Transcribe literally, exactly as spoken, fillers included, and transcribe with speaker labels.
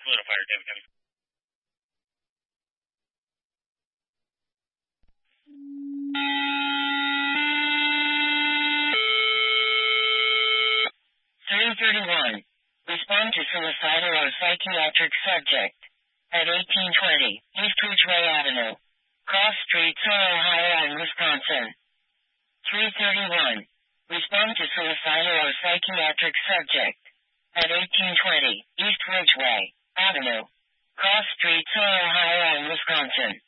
Speaker 1: Solidifier, David County.
Speaker 2: three thirty-one. Respond to suicidal or psychiatric subject. At eighteen twenty, East Ridgeway Avenue. Cross Street, Ohio and Wisconsin. three thirty-one. Respond to suicidal or psychiatric subject. At eighteen twenty, East Ridgeway Avenue. Cross Street, Ohio and Wisconsin.